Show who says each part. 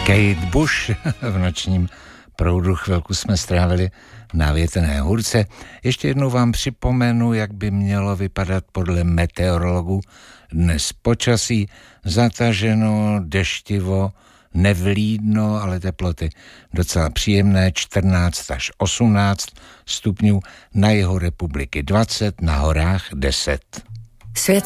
Speaker 1: Kate Bush v nočním proudu chvilku jsme strávili na Větrné hůrce. Ještě jednou vám připomenu, jak by mělo vypadat podle meteorologů dnes počasí. Zataženo, deštivo, nevlídno, ale teploty docela příjemné, 14 až 18 stupňů, na jihu republiky 20, na horách 10.
Speaker 2: Svět